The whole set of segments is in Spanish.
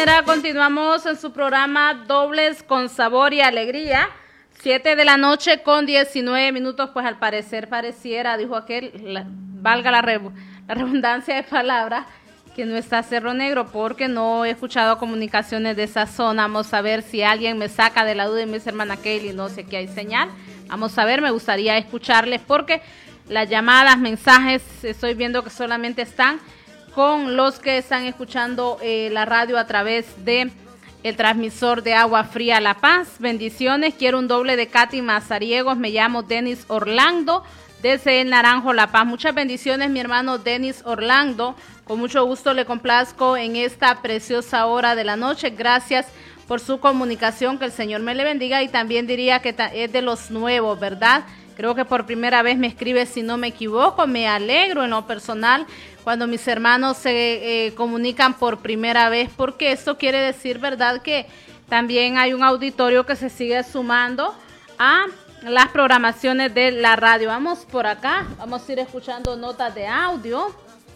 manera, continuamos en su programa Dobles con Sabor y Alegría. 7 de la noche con 19 minutos, pues al parecer pareciera, dijo aquel, valga la redundancia de palabras, que no está Cerro Negro, porque no he escuchado comunicaciones de esa zona. Vamos a ver si alguien me saca de la duda y me dice, hermana Kelly, no sé qué hay señal. Vamos a ver, me gustaría escucharles porque las llamadas, mensajes, estoy viendo que solamente están con los que están escuchando la radio a través de el transmisor de Agua Fría La Paz. Bendiciones, quiero un doble de Katy Mazariegos, me llamo Denis Orlando, desde el Naranjo La Paz. Muchas bendiciones, mi hermano Denis Orlando, con mucho gusto le complazco en esta preciosa hora de la noche. Gracias por su comunicación, que el Señor me le bendiga, y también diría que es de los nuevos, ¿verdad? Creo que por primera vez me escribe, si no me equivoco. Me alegro en lo personal cuando mis hermanos se comunican por primera vez, porque esto quiere decir, ¿verdad?, que también hay un auditorio que se sigue sumando a las programaciones de la radio. Vamos por acá, vamos a ir escuchando notas de audio.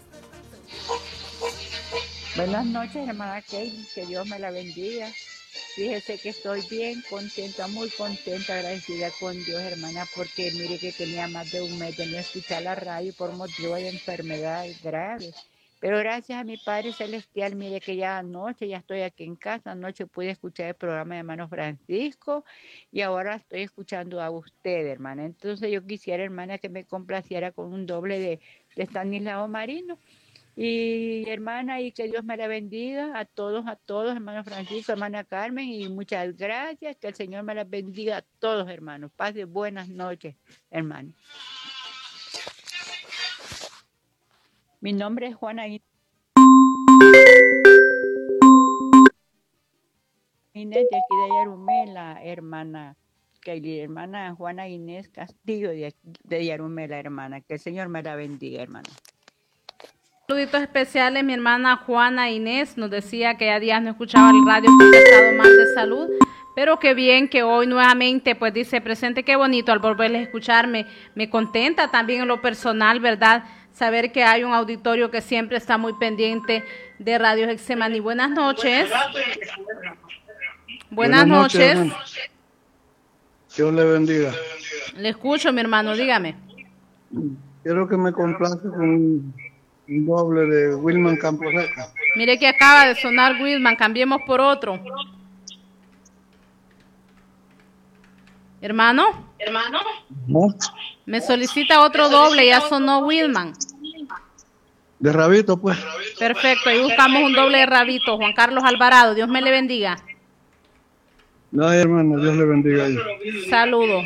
Buenas noches, hermana Kelly, que Dios me la bendiga. Fíjese que estoy bien contenta, muy contenta, agradecida con Dios, hermana, porque mire que tenía más de un mes de no escuchar la radio por motivo de enfermedades graves. Pero gracias a mi Padre Celestial, mire que ya anoche, ya estoy aquí en casa, anoche pude escuchar el programa de hermano Francisco y ahora estoy escuchando a usted, hermana. Entonces yo quisiera, hermana, que me complaciera con un doble de Estanislao Marino. Y hermana, y que Dios me la bendiga a todos, hermano Francisco, hermana Carmen, y muchas gracias, que el Señor me la bendiga a todos, hermanos. Paz y buenas noches, hermano. Mi nombre es Juana Inés de aquí de Yarumela, hermana Kelly, hermana Juana Inés Castillo de Yarumela, hermana. Que el Señor me la bendiga, hermana. Saluditos especiales, mi hermana Juana Inés nos decía que ya días no escuchaba el radio porque ha estado mal de salud, pero qué bien que hoy nuevamente pues dice presente. Qué bonito al volverles a escuchar, me contenta también en lo personal, ¿verdad?, saber que hay un auditorio que siempre está muy pendiente de Radio Getsemaní. Buenas noches. Buenas noches. Dios le bendiga. Le escucho, mi hermano, dígame. Quiero que me complace con un doble de Wilman Camposeca. Mire que acaba de sonar Wilman, cambiemos por otro. Hermano. ¿No? Me solicita otro doble, ya sonó Wilman. De Rabito, pues. Perfecto, ahí buscamos un doble de Rabito. Juan Carlos Alvarado, Dios me le bendiga. No, hermano, Dios le bendiga ahí. Saludos.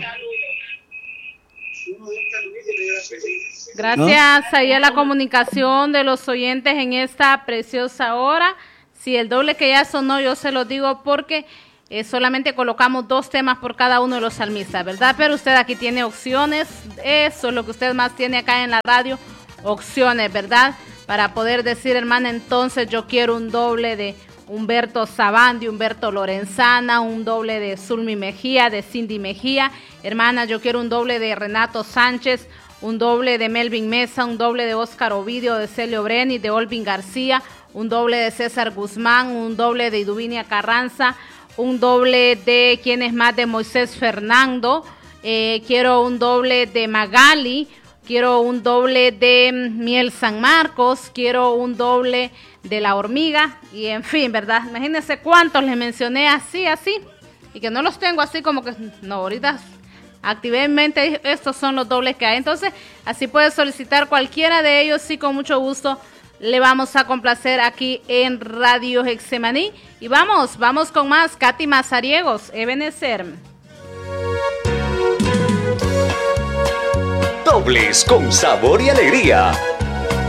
Gracias ahí a la comunicación de los oyentes en esta preciosa hora. Si el doble que ya sonó, yo se lo digo porque solamente colocamos 2 temas por cada uno de los salmistas, ¿verdad? Pero usted aquí tiene opciones, eso es lo que usted más tiene acá en la radio, opciones, ¿verdad? Para poder decir, hermana, entonces yo quiero un doble de Humberto Sabandi, Humberto Lorenzana, un doble de Zulmi Mejía, de Cindy Mejía. Hermana, yo quiero un doble de Renato Sánchez, un doble de Melvin Mesa, un doble de Óscar Ovidio, de Celio Breni, de Olvin García, un doble de César Guzmán, un doble de Iduvinia Carranza, un doble de, ¿quién es más?, de Moisés Fernando. Quiero un doble de Magali, quiero un doble de Miel San Marcos, quiero un doble de La Hormiga, y en fin, ¿verdad? Imagínense cuántos les mencioné así, y que no los tengo así como que, no, ahorita activé en mente, estos son los dobles que hay. Entonces, así puede solicitar cualquiera de ellos, sí, con mucho gusto le vamos a complacer aquí en Radio Getsemaní. Y vamos con más. Katy Mazariegos, Ebenezer. Dobles con sabor y alegría.